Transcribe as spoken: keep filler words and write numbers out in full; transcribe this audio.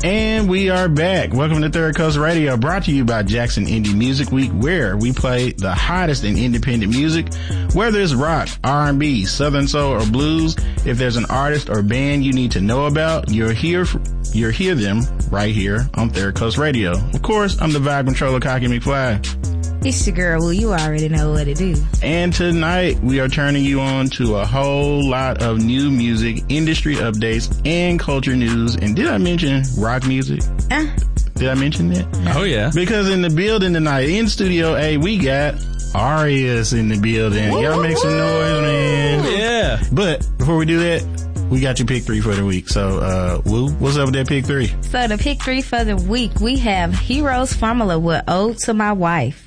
And we are back. Welcome to Third Coast Radio, brought to you by Jackson Indie Music Week, where we play the hottest in independent music, whether it's rock, R and B, southern soul, or blues. If there's an artist or band you need to know about, you'll hear you'll hear them right here on Third Coast Radio. Of course, I'm the vibe controller, Cocky McFly. It's your girl. Well, you already know what to do. And tonight we are turning you on to a whole lot of new music, industry updates, and culture news. And did I mention rock music? Uh, did I mention that? Oh, yeah. Because in the building tonight, in Studio A, we got Arias in the building. Woo, Y'all make some noise, man. Yeah. But before we do that, we got your pick three for the week. So, uh, Woo, what's up with that pick three? So the pick three for the week, we have Heroes Formula with Ode to My Wife.